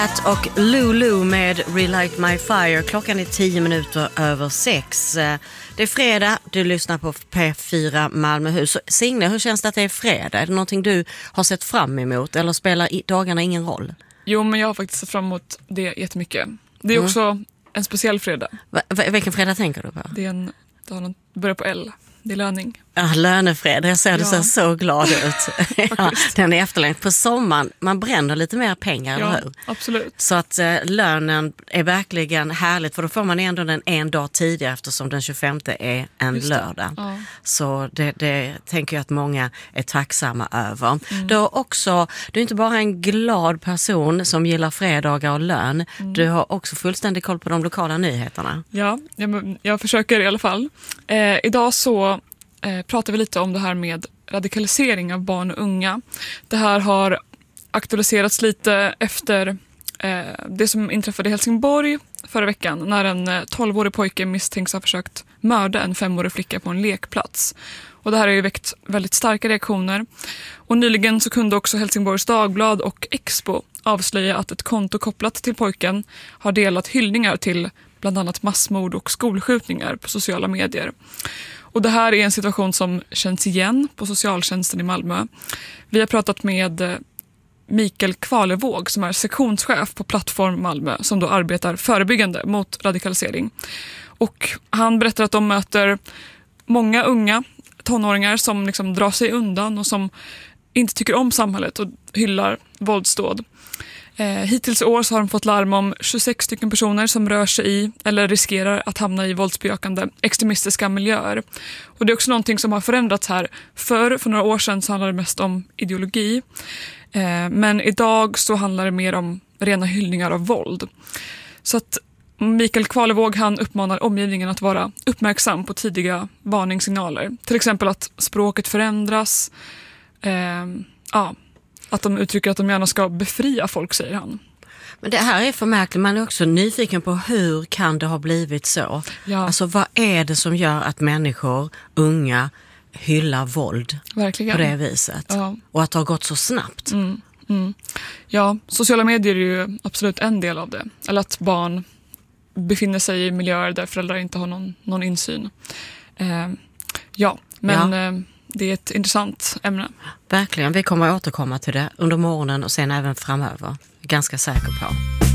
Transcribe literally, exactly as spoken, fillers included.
Och Lulu med Relight My Fire. Klockan är tio minuter över sex. Det är fredag, du lyssnar på P fyra Malmöhus. Signe, hur känns det att det är fredag? Är det någonting du har sett fram emot eller spelar dagarna ingen roll? Jo, men jag har faktiskt sett fram emot det jättemycket. Det är mm. också en speciell fredag. Va, vilken fredag tänker du på? Det är en, det har någon, börjar på L. Det är löning. Ja, lönefredag. Jag ser ja. Du ser så glad ut. Ja, den är efterlängd. På sommaren, man bränner lite mer pengar, ja, eller hur? Absolut. Så att eh, lönen är verkligen härligt. För då får man ändå den en dag tidigare eftersom den tjugofemte är en lördag. Ja. Så det, det tänker jag att många är tacksamma över. Mm. Du har också, du är inte bara en glad person som gillar fredagar och lön. Mm. Du har också fullständig koll på de lokala nyheterna. Ja, jag, jag försöker i alla fall. Eh, idag så Eh, pratar vi lite om det här med radikalisering av barn och unga. Det här har aktualiserats lite efter eh, det som inträffade i Helsingborg förra veckan när en tolvårig pojke misstänks ha försökt mörda en femårig flicka på en lekplats. Och det här har ju väckt väldigt starka reaktioner. Och nyligen så kunde också Helsingborgs Dagblad och Expo avslöja att ett konto kopplat till pojken har delat hyllningar till bland annat massmord och skolskjutningar på sociala medier. Och det här är en situation som känns igen på socialtjänsten i Malmö. Vi har pratat med Mikael Kvalevåg som är sektionschef på Plattform Malmö som då arbetar förebyggande mot radikalisering. Och han berättar att de möter många unga tonåringar som liksom drar sig undan och som inte tycker om samhället och hyllar våldsdåd. Eh, hittills i år så har de fått larm om tjugosex stycken personer som rör sig i eller riskerar att hamna i våldsbejakande extremistiska miljöer. Och det är också någonting som har förändrats här. För, för några år sedan så handlade det mest om ideologi. Eh, men idag så handlar det mer om rena hyllningar av våld. Så att Mikael Kvalevåg han uppmanar omgivningen att vara uppmärksam på tidiga varningssignaler. Till exempel att språket förändras. Eh, ja... Att de uttrycker att de gärna ska befria folk, säger han. Men det här är för märkligt. Man är också nyfiken på hur kan det ha blivit så? Ja. Alltså vad är det som gör att människor, unga, hyllar våld Verkligen. På det viset? Ja. Och att det har gått så snabbt? Mm. Mm. Ja, sociala medier är ju absolut en del av det. Eller att barn befinner sig i miljöer där föräldrar inte har någon, någon insyn. Eh, ja, men... Ja. Eh, Det är ett intressant ämne. Verkligen, vi kommer att återkomma till det under morgonen och sen även framöver. Ganska säker på.